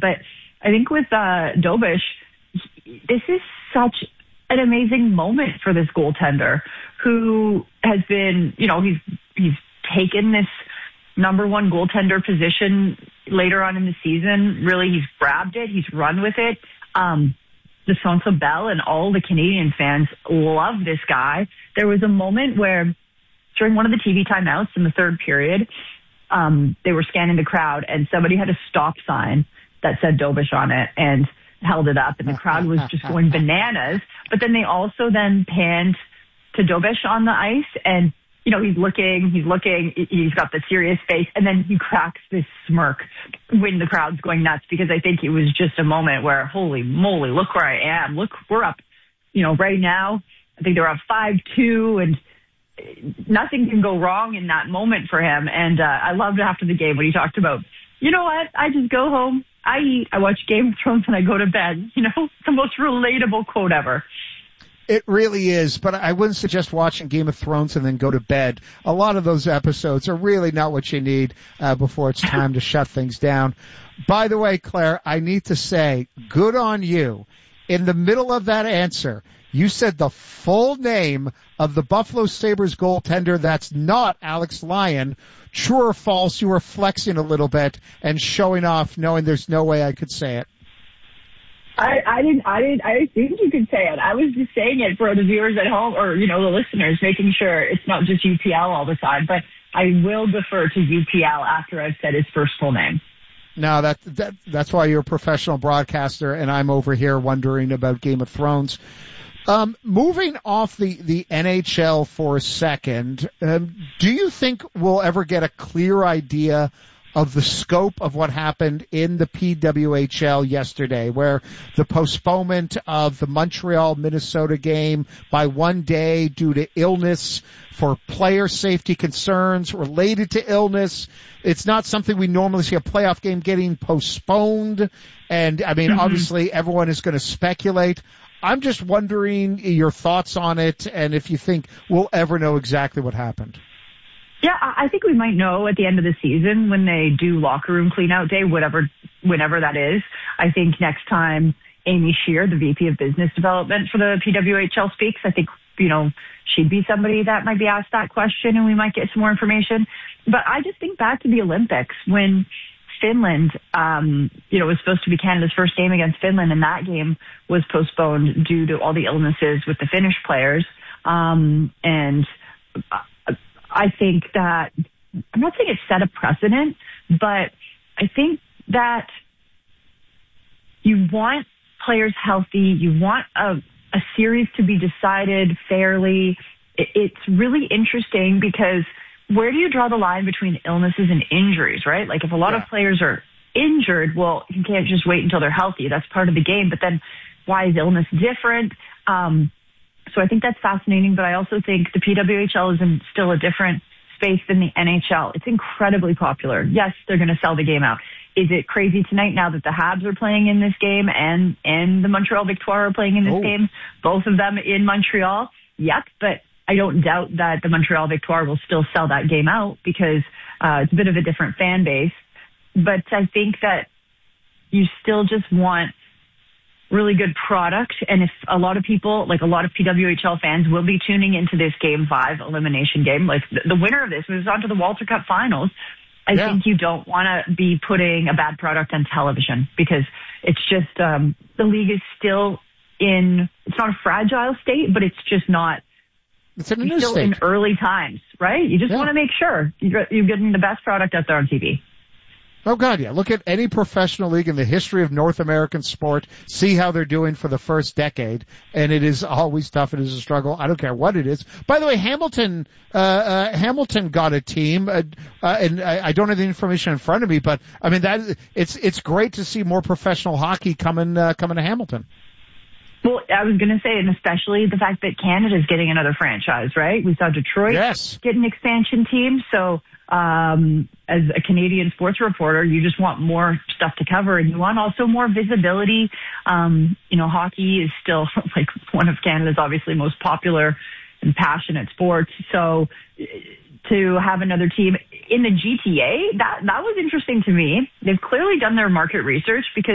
But I think with Dobish, this is such an amazing moment for this goaltender who has been, he's taken this number one goaltender position later on in the season. Really, he's grabbed it. He's run with it. The Centre Bell and all the Canadian fans love this guy. There was a moment where during one of the TV timeouts in the third period, they were scanning the crowd and somebody had a stop sign that said Dobish on it and held it up, and the crowd was just going bananas. But then they also then panned to Dobish on the ice, and he's looking, he's got the serious face, and then he cracks this smirk when the crowd's going nuts, because I think it was just a moment where, holy moly, look where I am. Look, we're up, right now. I think they're up 5-2, and nothing can go wrong in that moment for him. And I loved after the game when he talked about, you know what, I just go home, I eat, I watch Game of Thrones, and I go to bed. The most relatable quote ever. It really is, but I wouldn't suggest watching Game of Thrones and then go to bed. A lot of those episodes are really not what you need before it's time to shut things down. By the way, Claire, I need to say, good on you. In the middle of that answer, you said the full name of the Buffalo Sabres goaltender that's not Alex Lyon. True or false, you were flexing a little bit and showing off, knowing there's no way I could say it. I think you could say it. I was just saying it for the viewers at home, or, the listeners, making sure it's not just UPL all the time. But I will defer to UPL after I've said his first full name. No, that's why you're a professional broadcaster, and I'm over here wondering about Game of Thrones. Moving off the NHL for a second, do you think we'll ever get a clear idea of the scope of what happened in the PWHL yesterday, where the postponement of the Montreal-Minnesota game by one day due to illness for player safety concerns related to illness? It's not something we normally see, a playoff game getting postponed. And, obviously everyone is going to speculate. I'm just wondering your thoughts on it and if you think we'll ever know exactly what happened. Yeah, I think we might know at the end of the season when they do locker room cleanout day, whenever that is. I think next time Amy Shear, the VP of Business Development for the PWHL, speaks, I think, she'd be somebody that might be asked that question and we might get some more information. But I just think back to the Olympics when Finland, was supposed to be Canada's first game against Finland, and that game was postponed due to all the illnesses with the Finnish players. I think that, I'm not saying it set a precedent, but I think that you want players healthy. You want a series to be decided fairly. It's really interesting because where do you draw the line between illnesses and injuries, right? Like if a lot of players are injured, well, you can't just wait until they're healthy. That's part of the game. But then why is illness different? So I think that's fascinating, but I also think the PWHL is in still a different space than the NHL. It's incredibly popular. Yes, they're going to sell the game out. Is it crazy tonight now that the Habs are playing in this game and the Montreal Victoire are playing in this game? Both of them in Montreal? Yep, but I don't doubt that the Montreal Victoire will still sell that game out because it's a bit of a different fan base. But I think that you still just want really good product. And if a lot of people, like a lot of PWHL fans, will be tuning into this Game 5 elimination game, like the winner of this moves on to the Walter Cup finals. I think you don't want to be putting a bad product on television because it's just, the league is still it's not a fragile state, but it's just not, it's in a new still state. In early times, right? You just want to make sure you're getting the best product out there on TV. Oh, God, yeah. Look at any professional league in the history of North American sport. See how they're doing for the first decade. And it is always tough. It is a struggle. I don't care what it is. By the way, Hamilton got a team. And I don't have the information in front of me, but I mean, it's great to see more professional hockey coming to Hamilton. Well, I was going to say, and especially the fact that Canada's getting another franchise, right? We saw Detroit get an expansion team. So, as a Canadian sports reporter, you just want more stuff to cover and you want also more visibility. Hockey is still like one of Canada's obviously most popular and passionate sports. So to have another team in the GTA, that was interesting to me. They've clearly done their market research because